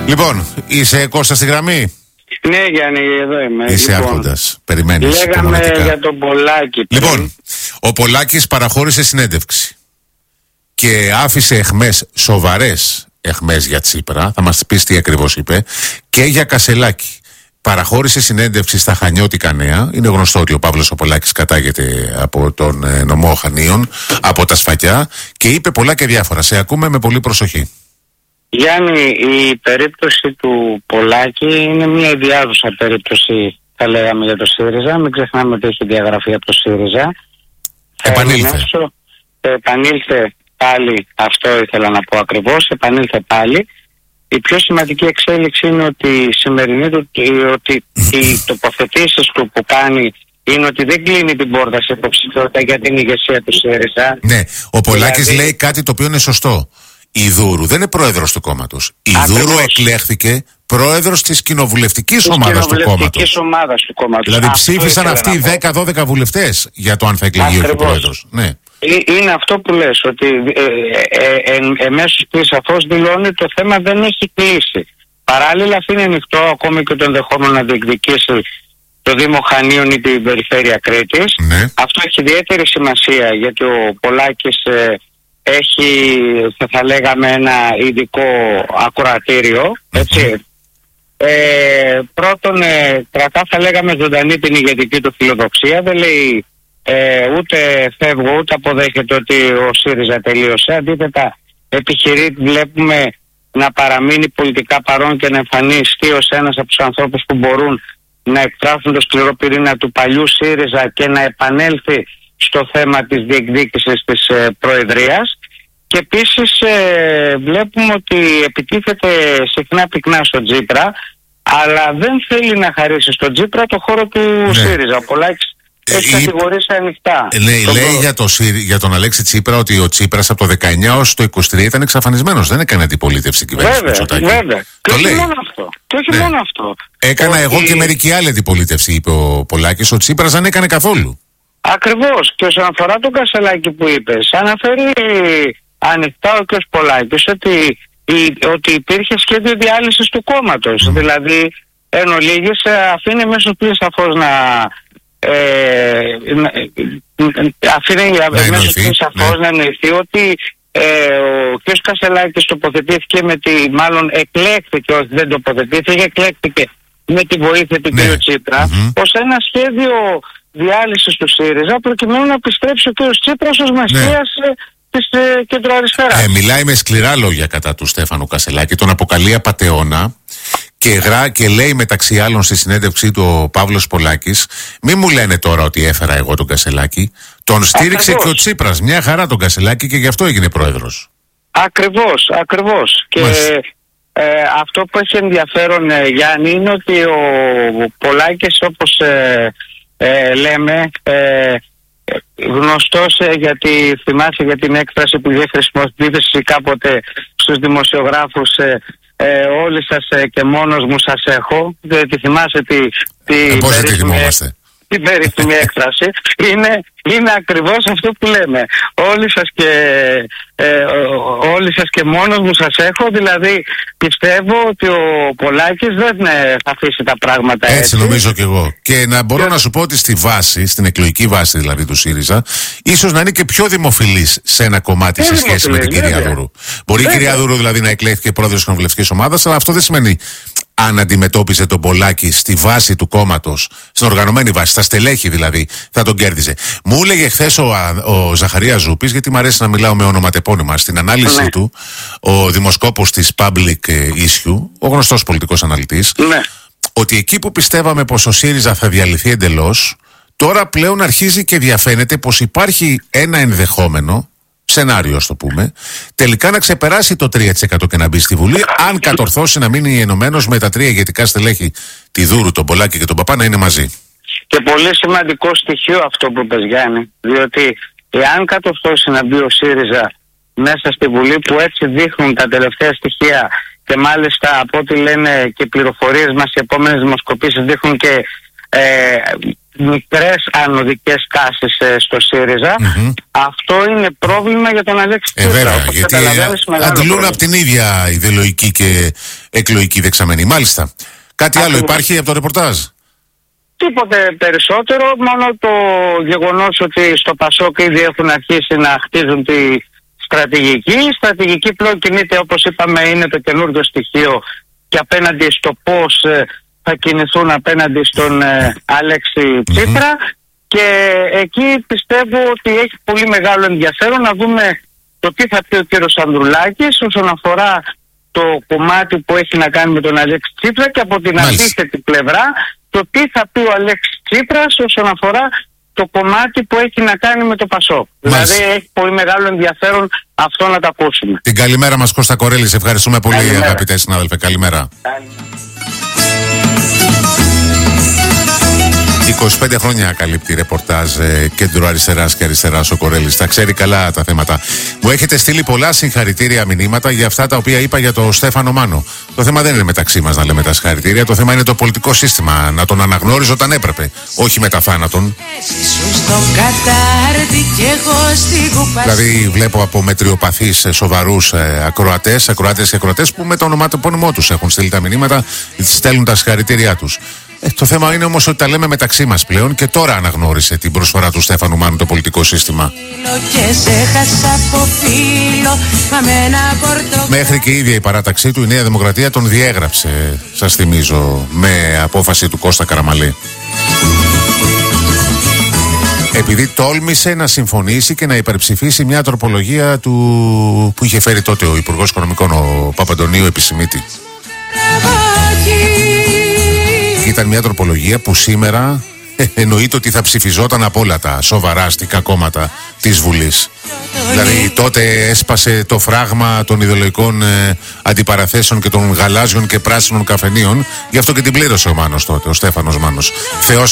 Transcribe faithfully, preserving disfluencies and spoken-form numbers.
Λοιπόν, είσαι Κώστα στη γραμμή? Ναι, Γιάννη, εδώ είμαι. Είσαι λοιπόν, άρχοντας. Περιμένεις. Λέγαμε για τον Πολάκη. Λοιπόν, ο Πολάκης παραχώρησε συνέντευξη και άφησε εχμές, σοβαρές εχμές για Τσίπρα. Θα μας πεις τι ακριβώς είπε. Και για Κασελάκη. Παραχώρησε συνέντευξη στα Χανιώτικα Νέα. Είναι γνωστό ότι ο Παύλος ο Πολάκης κατάγεται από τον ε, νομό Χανίων, από τα Σφακιά, και είπε πολλά και διάφορα. Σε ακούμε με πολύ προσοχή. Γιάννη, η περίπτωση του Πολάκη είναι μια ιδιάζουσα περίπτωση, θα λέγαμε, για το ΣΥΡΙΖΑ. Μην ξεχνάμε ότι έχει διαγραφεί από το ΣΥΡΙΖΑ. Επανήλθε. Έμεσο, επανήλθε πάλι, αυτό ήθελα να πω ακριβώς, επανήλθε πάλι. Η πιο σημαντική εξέλιξη είναι ότι η σημερινή του, ότι οι τοποθετήσεις του που κάνει είναι ότι δεν κλείνει την πόρτα σε υποψηφιότητα για την ηγεσία του ΣΥΡΙΖΑ. Ναι, ο Πολάκης δηλαδή λέει κάτι το οποίο είναι σωστό. Η Δούρου δεν είναι πρόεδρος του κόμματος. Η Ακριβώς. Δούρου εκλέχθηκε πρόεδρος της κοινοβουλευτικής ομάδας του κόμματος. ομάδας του κόμματος. Δηλαδή Αυτό ψήφισαν αυτοί οι δέκα δώδεκα βουλευτές για το αν θα εκλεγεί ο πρόεδρος. Ναι. Είναι αυτό που λες, ότι ε, ε, ε, ε, εμέσως του σαφώς δηλώνει το θέμα δεν έχει κλείσει. Παράλληλα αφήνει ανοιχτό ακόμη και το ενδεχόμενο να διεκδικήσει το Δήμο Χανίων ή την περιφέρεια Κρήτης. Ναι. Αυτό έχει ιδιαίτερη σημασία γιατί ο Πολάκης ε, έχει, θα, θα λέγαμε, ένα ειδικό ακροατήριο, έτσι. Mm-hmm. Ε, πρώτον, ε, κρατά, θα λέγαμε, ζωντανή την ηγετική του φιλοδοξία. Δεν λέει ε, ούτε φεύγω ούτε αποδέχεται ότι ο ΣΥΡΙΖΑ τελείωσε. Αντίθετα, επιχειρεί, βλέπουμε, να παραμείνει πολιτικά παρόν και να εμφανιστεί ως ένας από τους ανθρώπους που μπορούν να εκτράσουν το σκληρό πυρήνα του παλιού ΣΥΡΙΖΑ και να επανέλθει στο θέμα της διεκδίκησης της ε, Προεδρίας. Και επίσης ε, βλέπουμε ότι επιτίθεται συχνά πυκνά στον Τσίπρα, αλλά δεν θέλει να χαρίσει στον Τσίπρα το χώρο του ναι. ΣΥΡΙΖΑ. Ο Πολάκης έχει ε, κατηγορήσει ανοιχτά. Ε, λέει τον λέει για, το, για τον Αλέξη Τσίπρα ότι ο Τσίπρας από το δεκαεννιά ως το είκοσι τρία ήταν εξαφανισμένος. Δεν έκανε αντιπολίτευση κυβέρνηση του Μητσοτάκη. Βέβαια. Και όχι μόνο αυτό. Και όχι ναι. μόνο αυτό. Έκανα ότι... εγώ και μερική άλλη αντιπολίτευση, είπε ο Πολάκης. Ο Τσίπρας δεν έκανε καθόλου. Ακριβώς. Και όσον αφορά τον Κασελάκη που είπες, αναφέρει ανοιχτά ο κ. Πολάκης ότι, η, ότι υπήρχε σχέδιο διάλυσης του κόμματος. Mm. Δηλαδή, εν ολίγης, αφήνει μέσω πλήρης σαφώς να... Ε, αφήνει μέσω πλήρης σαφώς να εννοηθεί ότι ε, ο κ. Κασελάκης τοποθετήθηκε με τη... μάλλον εκλέχθηκε, όχι δεν τοποθετήθηκε, εκλέχθηκε με τη βοήθεια του ναι. κ. Τσίπρα mm-hmm. ως ένα σχέδιο διάλυσης του ΣΥΡΙΖΑ προκειμένου να επιστρέψει ο κ. Τσίπρας ως μαστίας ναι. της ε, κεντροαριστεράς. Ε, μιλάει με σκληρά λόγια κατά του Στέφανου Κασελάκη, τον αποκαλεί απατεώνα και, γρά, και λέει μεταξύ άλλων στη συνέντευξή του ο Παύλος Πολάκης, μη μου λένε τώρα ότι έφερα εγώ τον Κασελάκη, τον στήριξε ακριβώς. Και ο Τσίπρας, μια χαρά τον Κασελάκη και γι' αυτό έγινε πρόεδρος. Ακριβώς, ακριβώς. Και ε, αυτό που έχει ενδιαφέρον ε, Γιάννη είναι ότι ο Πολάκης όπως ε, ε, λέμε ε, γνωστός ε, γιατί θυμάσαι για την έκφραση που είχε χρησιμοποιήσει κάποτε στους δημοσιογράφους ε, ε, όλοι σας ε, και μόνος μου σας έχω, διότι θυμάσαι τη, τη ε, πώς τη θυμόμαστε την περίφημη έκφραση, είναι, είναι ακριβώς αυτό που λέμε. Όλοι σας και, ε, όλοι σας και μόνος μου σας έχω, δηλαδή πιστεύω ότι ο Πολάκης δεν ε, θα αφήσει τα πράγματα έτσι. Έτσι νομίζω κι εγώ. Και να μπορώ και... να σου πω ότι στη βάση, στην εκλογική βάση δηλαδή του ΣΥΡΙΖΑ, ίσως να είναι και πιο δημοφιλής σε ένα κομμάτι σε σχέση με την κυρία Δούρου. Μπορεί η κυρία Δούρου δηλαδή να εκλέχθηκε πρόεδρος της κοινοβουλευτικής ομάδας, αλλά αυτό δεν σημαίνει αν αντιμετώπιζε τον Πολάκη στη βάση του κόμματος, στην οργανωμένη βάση, στα στελέχη δηλαδή, θα τον κέρδιζε. Μου έλεγε χθες ο, ο Ζαχαρίας Ζούπης, γιατί μου αρέσει να μιλάω με ονοματεπώνυμα, στην ανάλυση ναι. του, ο δημοσκόπος της Public Issue, ο γνωστός πολιτικός αναλυτής, ναι. ότι εκεί που πιστεύαμε πως ο ΣΥΡΙΖΑ θα διαλυθεί εντελώς, τώρα πλέον αρχίζει και διαφαίνεται πως υπάρχει ένα ενδεχόμενο, σενάριο, ας το πούμε, τελικά να ξεπεράσει το τρία τοις εκατό και να μπει στη Βουλή, αν κατορθώσει να μείνει ενωμένος με τα τρία ηγετικά στελέχη, τη Δούρου, τον Πολάκη και τον Παπά, να είναι μαζί. Και πολύ σημαντικό στοιχείο αυτό που είπες, Γιάννη, διότι εάν κατορθώσει να μπει ο ΣΥΡΙΖΑ μέσα στη Βουλή, που έτσι δείχνουν τα τελευταία στοιχεία και μάλιστα από ό,τι λένε και πληροφορίες μας, οι επόμενες δημοσκοπήσεις δείχνουν και ε, μικρές ανωδικές τάσεις ε, στο ΣΥΡΙΖΑ. Mm-hmm. Αυτό είναι πρόβλημα για τον Αλέξη ε, Τσίπρα. Βέβαια, γιατί αντιλούν από την ίδια ιδεολογική και εκλογική δεξαμενή. Μάλιστα. Κάτι Ακριβώς. άλλο υπάρχει από το ρεπορτάζ? Τίποτε περισσότερο, μόνο το γεγονός ότι στο ΠΑΣΟΚ ήδη έχουν αρχίσει να χτίζουν τη στρατηγική. Η στρατηγική πλέον κινείται, όπως είπαμε, είναι το καινούργιο στοιχείο και απέναντι στο πώς ε, θα κινηθούν απέναντι στον ε, Αλέξη Τσίπρα. Mm-hmm. Και εκεί πιστεύω ότι έχει πολύ μεγάλο ενδιαφέρον να δούμε το τι θα πει ο κύριος Ανδρουλάκης όσον αφορά το κομμάτι που έχει να κάνει με τον Αλέξη Τσίπρα, και από την Μάλιστα. αντίθετη πλευρά το τι θα πει ο Αλέξης Τσίπρας όσον αφορά το κομμάτι που έχει να κάνει με το ΠΑΣΟΚ. Δηλαδή έχει πολύ μεγάλο ενδιαφέρον αυτό να το ακούσουμε. Την καλημέρα μας, Κώστα Κορέλη. Σε ευχαριστούμε πολύ, καλημέρα. Αγαπητέ συνάδελφε. Καλημέρα. Καλημέρα. είκοσι πέντε χρόνια καλύπτει ρεπορτάζ ε, κέντρο αριστεράς και αριστεράς ο Κορέλης. Τα ξέρει καλά τα θέματα. Μου έχετε στείλει πολλά συγχαρητήρια μηνύματα για αυτά τα οποία είπα για το Στέφανο Μάνο. Το θέμα δεν είναι μεταξύ μας να λέμε τα συγχαρητήρια. Το θέμα είναι το πολιτικό σύστημα. Να τον αναγνώριζε όταν έπρεπε. Όχι μετά θάνατον. Δηλαδή βλέπω από μετριοπαθείς σοβαρούς ε, ακροατές, ακροάτες και ακροατές που με το ονοματεπώνυμό τους έχουν στείλει τα μηνύματα, στέλνουν τα συγχαρητήριά τους. Ε, το θέμα είναι όμως ότι τα λέμε μεταξύ μας πλέον και τώρα αναγνώρισε την προσφορά του Στέφανου Μάνου το πολιτικό σύστημα. Μέχρι και η ίδια η παράταξή του, η Νέα Δημοκρατία, τον διέγραψε, σας θυμίζω, με απόφαση του Κώστα Καραμαλή. Επειδή τόλμησε να συμφωνήσει και να υπερψηφίσει μια τροπολογία του που είχε φέρει τότε ο Υπουργός Οικονομικών, ο Παπαντονίου Επισημίτη. Ήταν μια τροπολογία που σήμερα εννοείται ότι θα ψηφιζόταν από όλα τα σοβαρά αστικά κόμματα της Βουλής. Δηλαδή τότε έσπασε το φράγμα των ιδεολογικών ε, αντιπαραθέσεων και των γαλάζιων και πράσινων καφενείων. Γι' αυτό και την πλήρωσε ο Μάνος τότε, ο Στέφανος Μάνος. Θεός